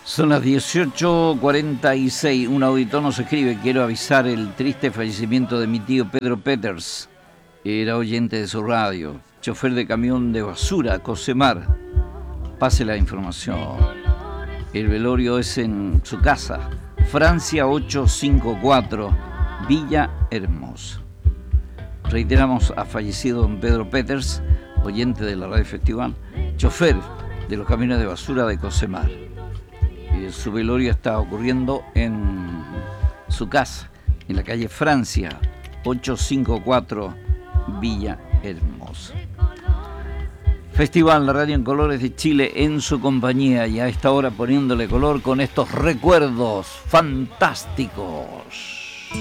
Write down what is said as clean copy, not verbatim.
Son las 18:46. Un auditor nos escribe: quiero avisar el triste fallecimiento de mi tío Pedro Peters. Era oyente de su radio, chofer de camión de basura, Cosemar. Pase la información. El velorio es en su casa, Francia 854, Villa Hermosa. Reiteramos, ha fallecido don Pedro Peters, oyente de la Radio Festival, chofer de los camiones de basura de Cosemar. Su velorio está ocurriendo en su casa, en la calle Francia 854, Villa Hermosa. Festival, la radio en colores de Chile en su compañía, y a esta hora poniéndole color con estos recuerdos fantásticos.